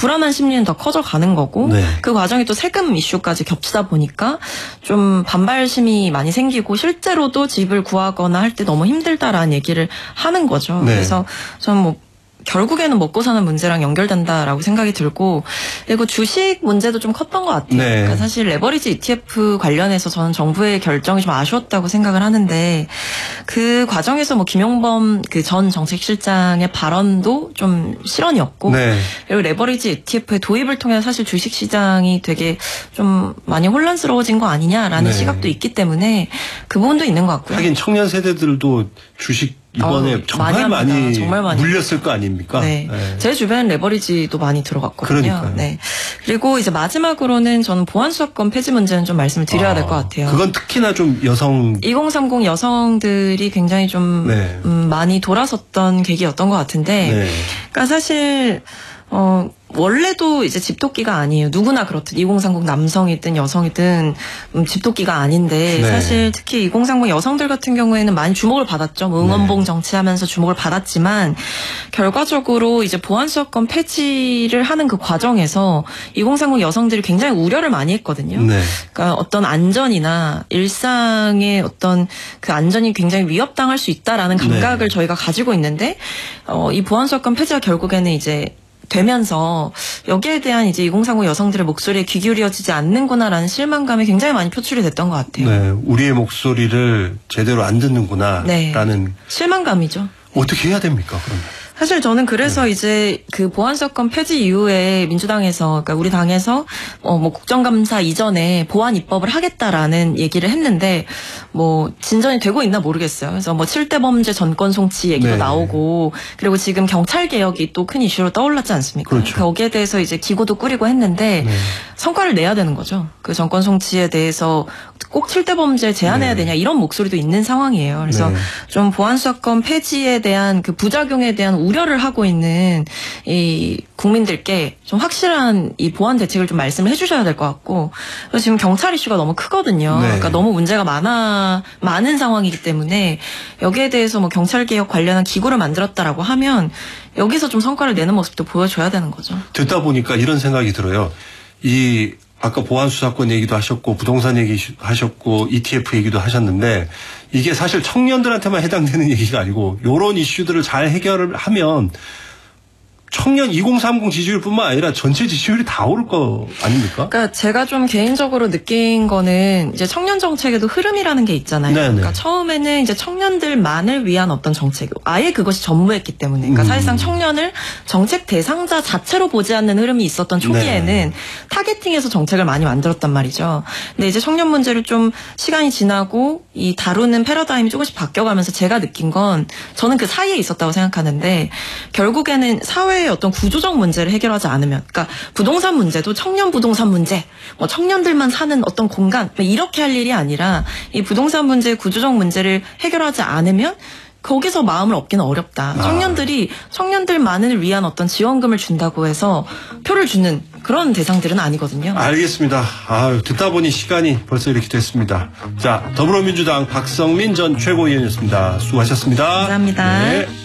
불안한 심리는 더 커져가는 거고 네. 그 과정이 또 세금 이슈까지 겹치다 보니까 좀 반발심이 많이 생기고 실제로도 집을 구하거나 할 때 너무 힘들다라는 얘기를 하는 거죠. 네. 그래서 저는 뭐 결국에는 먹고 사는 문제랑 연결된다라고 생각이 들고 그리고 주식 문제도 좀 컸던 것 같아요. 네. 그러니까 사실 레버리지 ETF 관련해서 저는 정부의 결정이 좀 아쉬웠다고 생각을 하는데 그 과정에서 뭐 김용범 그 전 정책실장의 발언도 좀 실언이었고 네. 그리고 레버리지 ETF의 도입을 통해 사실 주식시장이 되게 좀 많이 혼란스러워진 거 아니냐라는 네. 시각도 있기 때문에 그 부분도 있는 것 같고요. 하긴 청년 세대들도 주식 이번에 정말 많이 물렸을 거 아닙니까? 네. 네. 제 주변 레버리지도 많이 들어갔거든요. 그러니까요. 네. 그리고 이제 마지막으로는 저는 보안수사권 폐지 문제는 좀 말씀을 드려야 될 것 같아요. 그건 특히나 좀 2030 여성들이 굉장히 좀 네. 많이 돌아섰던 계기였던 것 같은데, 네. 그러니까 사실 원래도 이제 집토끼가 아니에요. 누구나 그렇듯 2030 남성이든 여성이든 집토끼가 아닌데 네. 사실 특히 2030 여성들 같은 경우에는 많이 주목을 받았죠. 뭐 응원봉 정치하면서 주목을 받았지만 결과적으로 이제 보안수사권 폐지를 하는 그 과정에서 2030 여성들이 굉장히 우려를 많이 했거든요. 네. 그러니까 어떤 안전이나 일상의 어떤 그 안전이 굉장히 위협당할 수 있다라는 감각을 저희가 가지고 있는데 이 보안수사권 폐지가 결국에는 이제 되면서 여기에 대한 이제 2030 여성들의 목소리에 귀 기울여지지 않는구나라는 실망감이 굉장히 많이 표출이 됐던 것 같아요. 네, 우리의 목소리를 제대로 안 듣는구나라는 네. 실망감이죠. 어떻게 해야 됩니까? 그러면? 사실 저는 그래서 이제 그 보안수사권 폐지 이후에 민주당에서 그러니까 우리 당에서 뭐 국정감사 이전에 보안 입법을 하겠다라는 얘기를 했는데 뭐 진전이 되고 있나 모르겠어요. 그래서 뭐 7대 범죄 전권 송치 얘기도 네. 나오고 그리고 지금 경찰 개혁이 또 큰 이슈로 떠올랐지 않습니까? 그렇죠. 거기에 대해서 이제 기구도 꾸리고 했는데 네. 성과를 내야 되는 거죠. 그 전권 송치에 대해서 꼭 7대 범죄 제한해야 되냐 이런 목소리도 있는 상황이에요. 그래서 좀 보안수사권 폐지에 대한 그 부작용에 대한 우려를 하고 있는 이 국민들께 좀 확실한 이 보안 대책을 좀 말씀을 해주셔야 될 것 같고 그래서 지금 경찰 이슈가 너무 크거든요. 네. 그러니까 너무 문제가 많은 상황이기 때문에 여기에 대해서 뭐 경찰 개혁 관련한 기구를 만들었다라고 하면 여기서 좀 성과를 내는 모습도 보여줘야 되는 거죠. 듣다 보니까 이런 생각이 들어요. 아까 보안수사권 얘기도 하셨고 부동산 얘기 하셨고 ETF 얘기도 하셨는데 이게 사실 청년들한테만 해당되는 얘기가 아니고 이런 이슈들을 잘 해결을 하면 청년 2030 지지율뿐만 아니라 전체 지지율이 다 오를 거 아닙니까? 그러니까 제가 좀 개인적으로 느낀 거는 이제 청년 정책에도 흐름이라는 게 있잖아요. 네네. 그러니까 처음에는 이제 청년들만을 위한 어떤 정책, 아예 그것이 전무했기 때문에, 그러니까 사실상 청년을 정책 대상자 자체로 보지 않는 흐름이 있었던 초기에는 타겟팅해서 정책을 많이 만들었단 말이죠. 근데 이제 청년 문제를 좀 시간이 지나고 이 다루는 패러다임이 조금씩 바뀌어가면서 제가 느낀 건 저는 그 사이에 있었다고 생각하는데 결국에는 사회 어떤 구조적 문제를 해결하지 않으면, 그러니까 부동산 문제도 청년 부동산 문제, 뭐 청년들만 사는 어떤 공간 이렇게 할 일이 아니라 이 부동산 문제의 구조적 문제를 해결하지 않으면 거기서 마음을 얻기는 어렵다. 청년들이 청년들만을 위한 어떤 지원금을 준다고 해서 표를 주는 그런 대상들은 아니거든요. 알겠습니다. 듣다 보니 시간이 벌써 이렇게 됐습니다. 자, 더불어민주당 박성민 전 최고위원이었습니다. 수고하셨습니다. 감사합니다. 네.